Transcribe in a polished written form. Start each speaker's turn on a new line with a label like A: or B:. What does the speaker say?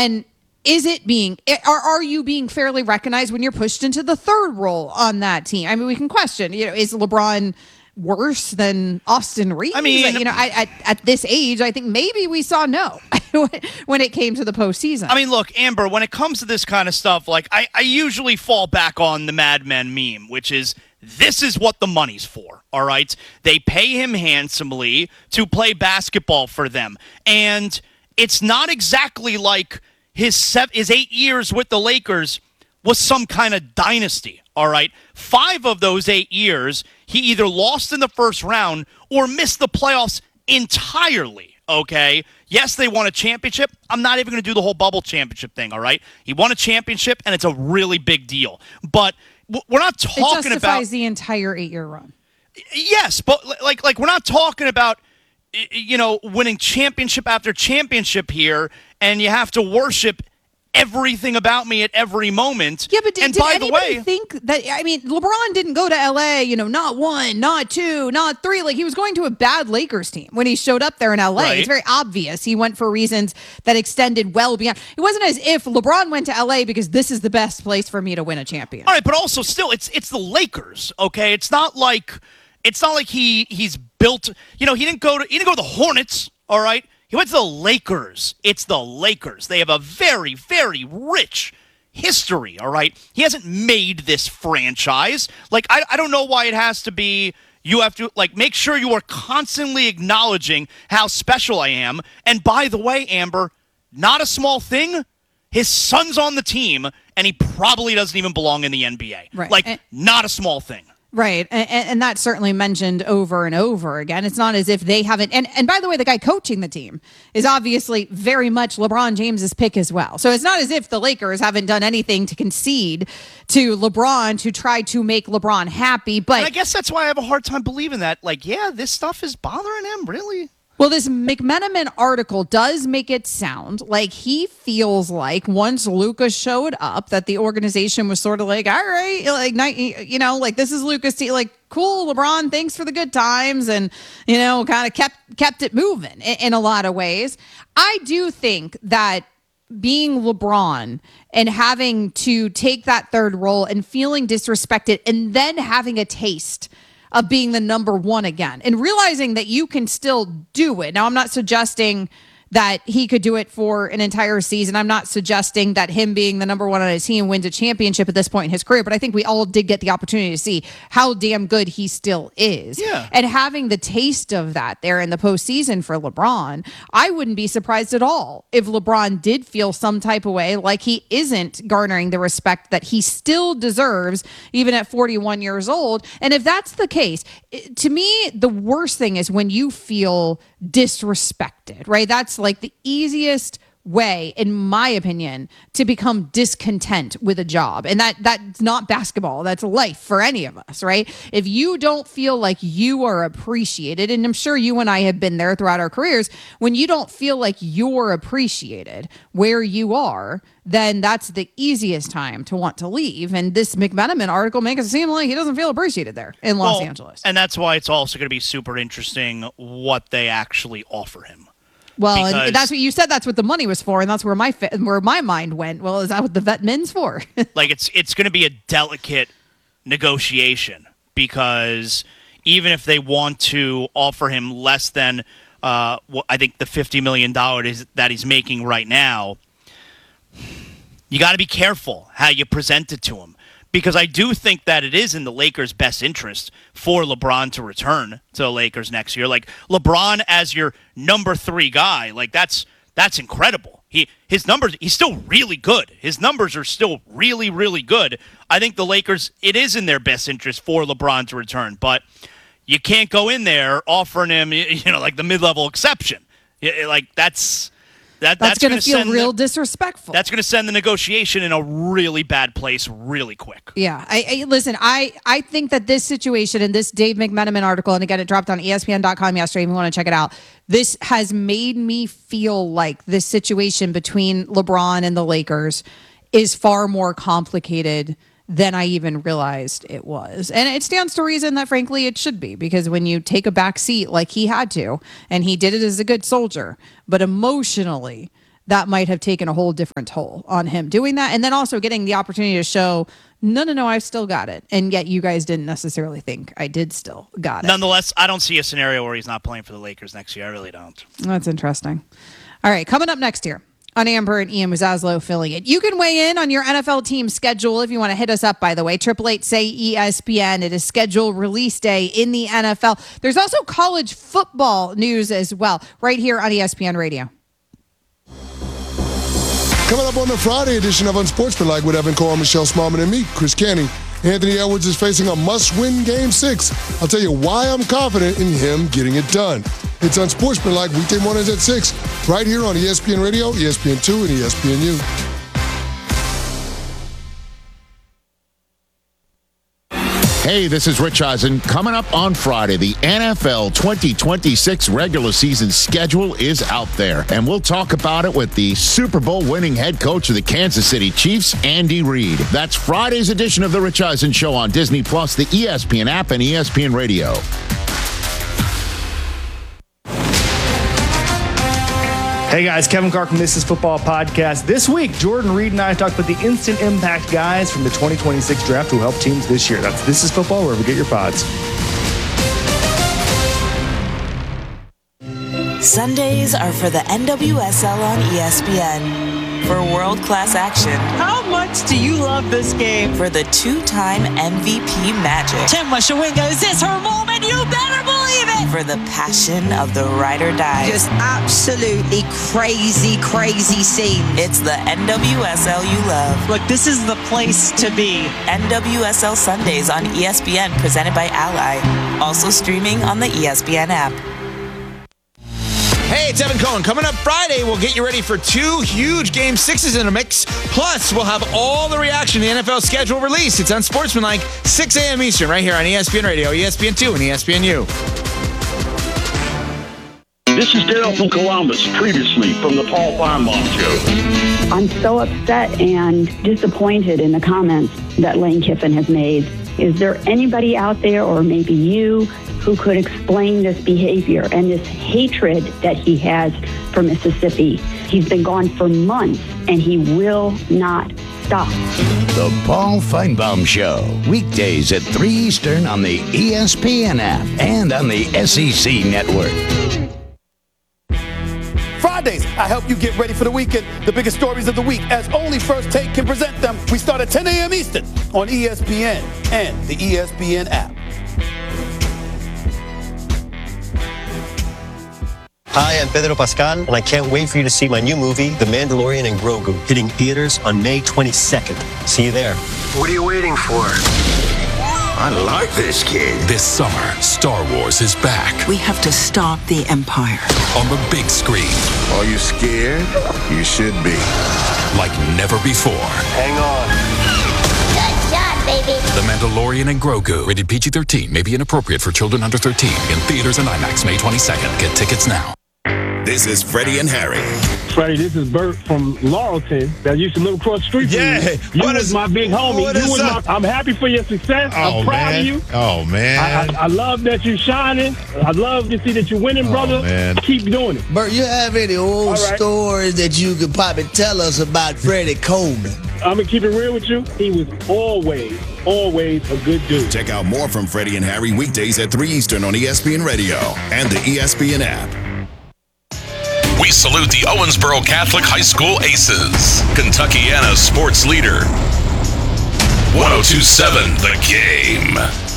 A: And is it being, are you being fairly recognized when you're pushed into the third role on that team? I mean, we can question, is LeBron worse than Austin Reeves?
B: I mean,
A: at this age, I think maybe we saw no when it came to the postseason.
B: I mean, look, Amber, when it comes to this kind of stuff, like I usually fall back on the Mad Men meme, which is, this is what the money's for, all right? They pay him handsomely to play basketball for them. And it's not exactly like his 8 years with the Lakers was some kind of dynasty, all right? 5 of those 8 years, he either lost in the first round or missed the playoffs entirely, okay? Yes, they won a championship. I'm not even going to do the whole bubble championship thing, all right? He won a championship, and it's a really big deal. But we're not talking about... It
A: justifies the entire 8-year run.
B: Yes, but like we're not talking about, winning championship after championship here, and you have to worship everything about me at every moment.
A: Yeah, but did anybody think that? I mean, LeBron didn't go to LA, not 1, not 2, not 3. Like, he was going to a bad Lakers team when he showed up there in LA. Right. It's very obvious he went for reasons that extended well beyond. It wasn't as if LeBron went to LA because this is the best place for me to win a championship.
B: All right, but also still, it's the Lakers. Okay, it's not like he's built. He didn't go to the Hornets. All right. He went to the Lakers. It's the Lakers. They have a very, very rich history, all right? He hasn't made this franchise. Like, I don't know why it has to be, you have to, make sure you are constantly acknowledging how special I am. And by the way, Amber, not a small thing, his son's on the team, and he probably doesn't even belong in the NBA.
A: Right.
B: Not a small thing.
A: Right. And that's certainly mentioned over and over again. It's not as if they haven't. And by the way, the guy coaching the team is obviously very much LeBron James's pick as well. So it's not as if the Lakers haven't done anything to concede to LeBron to try to make LeBron happy. But
B: and I guess that's why I have a hard time believing that. This stuff is bothering him, really?
A: Well, this McMenamin article does make it sound like he feels like once Luka showed up that the organization was sort of like, all right, this is Luka's team, cool, LeBron, thanks for the good times, and, kind of kept it moving in a lot of ways. I do think that being LeBron and having to take that third role and feeling disrespected and then having a taste of being the number one again and realizing that you can still do it. Now, I'm not suggesting that he could do it for an entire season. I'm not suggesting that him being the number one on his team wins a championship at this point in his career, but I think we all did get the opportunity to see how damn good he still is.
B: Yeah.
A: And having the taste of that there in the postseason for LeBron, I wouldn't be surprised at all if LeBron did feel some type of way like he isn't garnering the respect that he still deserves, even at 41 years old. And if that's the case, to me, the worst thing is when you feel disrespected, right? That's like the easiest way, in my opinion, to become discontent with a job. And that's not basketball. That's life for any of us, right? If you don't feel like you are appreciated, and I'm sure you and I have been there throughout our careers, when you don't feel like you're appreciated where you are, then that's the easiest time to want to leave. And this McMenamin article makes it seem like he doesn't feel appreciated there in Los Angeles.
B: And that's why it's also going to be super interesting what they actually offer him.
A: Well, and that's what you said. That's what the money was for, and that's where my mind went. Well, is that what the vet min's for?
B: It's going to be a delicate negotiation because even if they want to offer him less than I think the $50 million that he's making right now, you got to be careful how you present it to him. Because I do think that it is in the Lakers' best interest for LeBron to return to the Lakers next year. Like, LeBron as your number 3 guy, that's incredible. His numbers, he's still really good. His numbers are still really, really good. I think the Lakers, it is in their best interest for LeBron to return. But you can't go in there offering him, the mid-level exception. That's
A: going to feel real disrespectful.
B: That's going to send the negotiation in a really bad place really quick.
A: Yeah. Listen, I think that this situation and this Dave McMenamin article, and again, it dropped on ESPN.com yesterday if you want to check it out, this has made me feel like this situation between LeBron and the Lakers is far more complicated than I even realized it was. And it stands to reason that, frankly, it should be, because when you take a back seat like he had to, and he did it as a good soldier, but emotionally, that might have taken a whole different toll on him doing that. And then also getting the opportunity to show, no, I've still got it. And yet you guys didn't necessarily think I did still got it.
B: Nonetheless, I don't see a scenario where he's not playing for the Lakers next year. I really don't.
A: That's interesting. All right, coming up next here on Amber and Ian Mazzaslo filling it. You can weigh in on your NFL team schedule if you want to hit us up, by the way. 888-SAY-ESPN. It is schedule release day in the NFL. There's also college football news as well, right here on ESPN Radio.
C: Coming up on the Friday edition of Unsportsmanlike with Evan Cole, Michelle Smallman, and me, Chris Canty. Anthony Edwards is facing a must-win Game 6. I'll tell you why I'm confident in him getting it done. It's Unsportsmanlike weekday mornings at 6, right here on ESPN Radio, ESPN2, and ESPNU.
D: Hey, this is Rich Eisen. Coming up on Friday, the NFL 2026 regular season schedule is out there, and we'll talk about it with the Super Bowl winning head coach of the Kansas City Chiefs, Andy Reid. That's Friday's edition of The Rich Eisen Show on Disney+, the ESPN app, and ESPN Radio.
E: Hey guys, Kevin Carr from This Is Football Podcast. This week, Jordan Reed and I talked about the instant impact guys from the 2026 draft who helped teams this year. That's This Is Football, wherever you get your pods.
F: Sundays are for the NWSL on ESPN. For world-class action.
G: How much do you love this game?
F: For the two-time MVP magic.
G: Tim Washawinga, is this her moment? You better believe it!
F: For the passion of the ride or die.
G: Just absolutely crazy, crazy scenes.
F: It's the NWSL you love.
G: Look, this is the place to be.
F: NWSL Sundays on ESPN, presented by Ally. Also streaming on the ESPN app.
H: Hey, it's Evan Cohen. Coming up Friday, we'll get you ready for 2 huge Game 6s in a mix. Plus, we'll have all the reaction to the NFL schedule release. It's Unsportsmanlike, 6 a.m. Eastern, right here on ESPN Radio, ESPN2, and ESPNU.
I: This is Dale from Columbus, previously from the Paul Feinbaum Show.
J: I'm so upset and disappointed in the comments that Lane Kiffin has made. Is there anybody out there, or maybe you, who could explain this behavior and this hatred that he has for Mississippi? He's been gone for months, and he will not stop.
K: The Paul Feinbaum Show, weekdays at 3 Eastern on the ESPN app and on the SEC Network.
L: Fridays, I help you get ready for the weekend. The biggest stories of the week, as only First Take can present them. We start at 10 a.m. Eastern on ESPN and the ESPN app.
M: Hi, I'm Pedro Pascal, and I can't wait for you to see my new movie, The Mandalorian and Grogu, hitting theaters on May 22nd. See you there.
N: What are you waiting for?
O: I like this kid. This summer, Star Wars is back.
P: We have to stop the Empire.
O: On the big screen.
Q: Are you scared? You should be.
O: Like never before.
N: Hang on.
R: Good shot, baby.
O: The Mandalorian and Grogu. Rated PG-13. May be inappropriate for children under 13. In theaters and IMAX May 22nd. Get tickets now.
S: This is Freddie and Harry.
T: Freddie, this is Bert from Laurelton that used to live across the street from you. You was my big homie. I'm happy for your success. I'm proud of you.
U: Oh, man.
T: I love that you're shining. I love to see that you're winning, brother.
U: Man.
T: Keep doing it.
V: Bert, you have any old stories that you could probably tell us about Freddie Coleman?
T: I'm going to keep it real with you. He was always a good dude.
S: Check out more from Freddie and Harry weekdays at 3 Eastern on ESPN Radio and the ESPN app.
W: We salute the Owensboro Catholic High School Aces, Kentuckiana sports leader. 102.7 The Game.